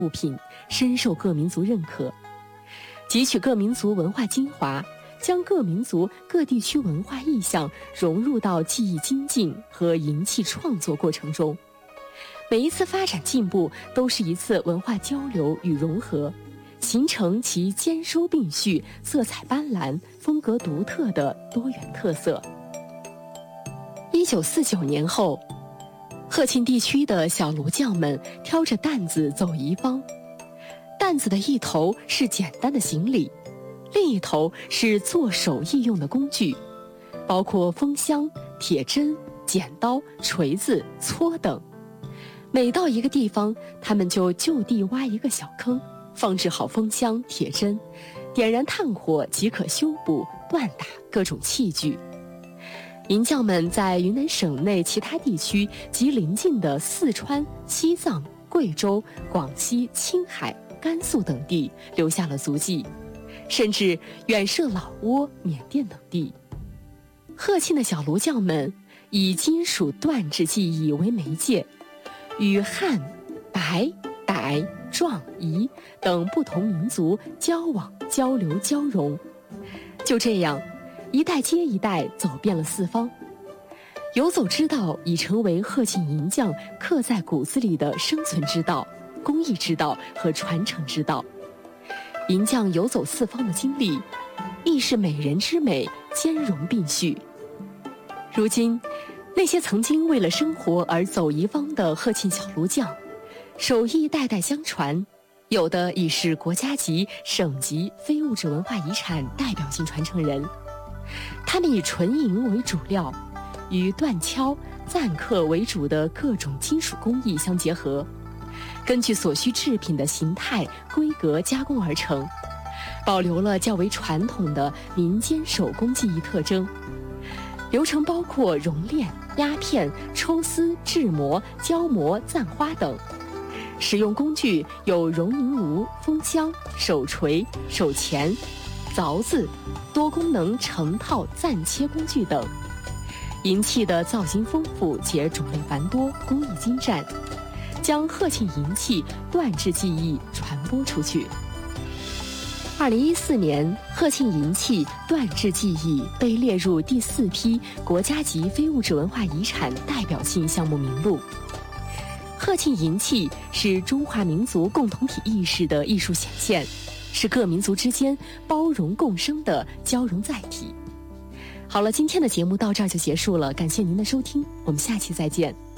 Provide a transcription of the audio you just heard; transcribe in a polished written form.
物品，深受各民族认可。汲取各民族文化精华，将各民族各地区文化意象融入到技艺精进和银器创作过程中。每一次发展进步都是一次文化交流与融合，形成其兼收并蓄、色彩斑斓、风格独特的多元特色。1949年后，鹤庆地区的小炉匠们挑着担子走一方，担子的一头是简单的行李，另一头是做手艺用的工具，包括风箱、铁针、剪刀、锤子、锉等。每到一个地方，他们就地挖一个小坑，放置好风箱、铁针，点燃炭火即可修补、锻打各种器具。银匠们在云南省内其他地区及邻近的四川、西藏、贵州、广西、青海、甘肃等地留下了足迹，甚至远涉老挝、缅甸等地。鹤庆的小炉匠们以金属锻制技艺为媒介，与汉、白、傣、壮、彝等不同民族交往、交流、交融。就这样，一代接一代走遍了四方。游走之道已成为鹤庆银匠刻在骨子里的生存之道、工艺之道和传承之道。银匠游走四方的经历，亦是美人之美兼容并蓄。如今，那些曾经为了生活而走一方的鹤庆小炉匠，手艺代代相传，有的已是国家级、省级非物质文化遗产代表性传承人。他们以纯银为主料，与锻敲、錾刻为主的各种金属工艺相结合，根据所需制品的形态、规格加工而成，保留了较为传统的民间手工技艺特征。流程包括熔炼、压片、抽丝、制模、浇模、簪花等。使用工具有熔银炉、风箱、手锤、手钳、凿子、多功能成套暂切工具等。银器的造型丰富且种类繁多，工艺精湛，将鹤庆银器锻制技艺传播出去。2014年，鹤庆银器锻制技艺被列入第4批国家级非物质文化遗产代表性项目名录。鹤庆银器是中华民族共同体意识的艺术显现，是各民族之间包容共生的交融载体。好了，今天的节目到这儿就结束了，感谢您的收听，我们下期再见。